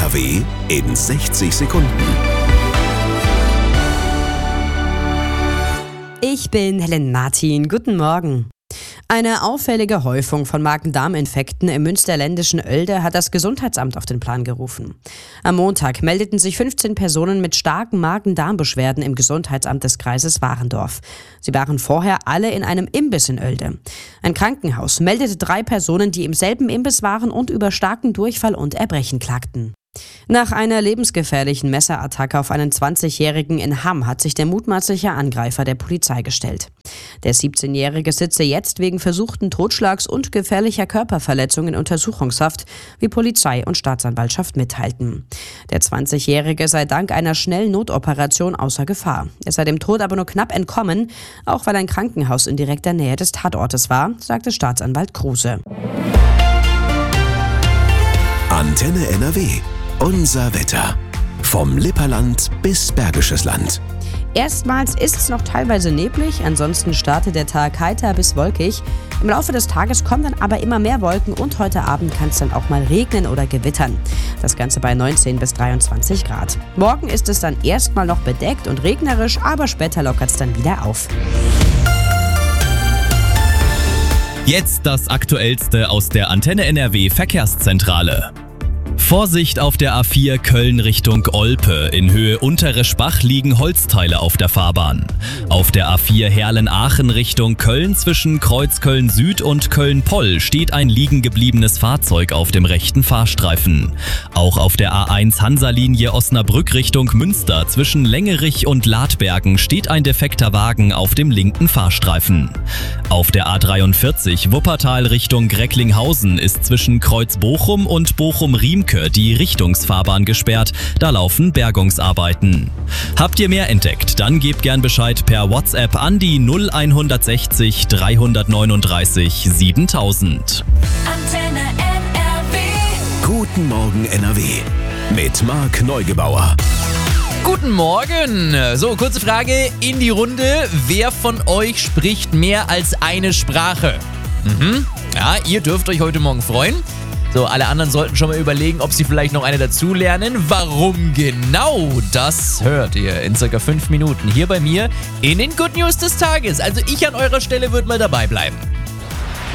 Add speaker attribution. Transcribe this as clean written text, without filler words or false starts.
Speaker 1: NRW in 60 Sekunden.
Speaker 2: Ich bin Helen Martin. Guten Morgen. Eine auffällige Häufung von Magen-Darm-Infekten im münsterländischen Oelde hat das Gesundheitsamt auf den Plan gerufen. Am Montag meldeten sich 15 Personen mit starken Magen-Darm-Beschwerden im Gesundheitsamt des Kreises Warendorf. Sie waren vorher alle in einem Imbiss in Oelde. Ein Krankenhaus meldete 3 Personen, die im selben Imbiss waren und über starken Durchfall und Erbrechen klagten. Nach einer lebensgefährlichen Messerattacke auf einen 20-Jährigen in Hamm hat sich der mutmaßliche Angreifer der Polizei gestellt. Der 17-Jährige sitze jetzt wegen versuchten Totschlags und gefährlicher Körperverletzung in Untersuchungshaft, wie Polizei und Staatsanwaltschaft mitteilten. Der 20-Jährige sei dank einer schnellen Notoperation außer Gefahr. Er sei dem Tod aber nur knapp entkommen, auch weil ein Krankenhaus in direkter Nähe des Tatortes war, sagte Staatsanwalt Kruse.
Speaker 1: Antenne NRW. Unser Wetter. Vom Lipperland bis Bergisches Land.
Speaker 2: Erstmals ist es noch teilweise neblig, ansonsten startet der Tag heiter bis wolkig. Im Laufe des Tages kommen dann aber immer mehr Wolken und heute Abend kann es dann auch mal regnen oder gewittern. Das Ganze bei 19 bis 23 Grad. Morgen ist es dann erstmal noch bedeckt und regnerisch, aber später lockert es dann wieder auf.
Speaker 3: Jetzt das Aktuellste aus der Antenne NRW Verkehrszentrale. Vorsicht auf der A4 Köln Richtung Olpe. In Höhe Untereschbach liegen Holzteile auf der Fahrbahn. Auf der A4 Herlen-Aachen Richtung Köln zwischen Kreuz Köln-Süd und Köln-Poll steht ein liegen gebliebenes Fahrzeug auf dem rechten Fahrstreifen. Auch auf der A1 Hansa-Linie Osnabrück Richtung Münster zwischen Längerich und Ladbergen steht ein defekter Wagen auf dem linken Fahrstreifen. Auf der A43 Wuppertal Richtung Recklinghausen ist zwischen Kreuz Bochum und Bochum-Riemke die Richtungsfahrbahn gesperrt, da laufen Bergungsarbeiten. Habt ihr mehr entdeckt? Dann gebt gern Bescheid per WhatsApp an die 0160 339 7000.
Speaker 4: Antenne NRW.
Speaker 1: Guten Morgen NRW. Mit Marc Neugebauer.
Speaker 5: Guten Morgen! So, kurze Frage in die Runde. Wer von euch spricht mehr als eine Sprache? Ja, ihr dürft euch heute Morgen freuen. So, alle anderen sollten schon mal überlegen, ob sie vielleicht noch eine dazulernen. Warum genau? Das hört ihr in circa 5 Minuten hier bei mir in den Good News des Tages. Also ich an eurer Stelle würde mal dabei bleiben.